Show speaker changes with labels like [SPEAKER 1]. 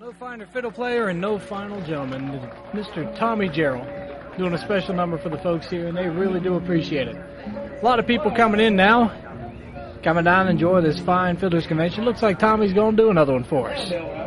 [SPEAKER 1] No finer fiddle player and no final gentleman, Mr. Tommy Gerald, doing a special number for the folks here, and they really do appreciate it. A lot of people coming in now, coming down and enjoy this fine Fiddlers Convention. Looks like Tommy's going to do another one for us.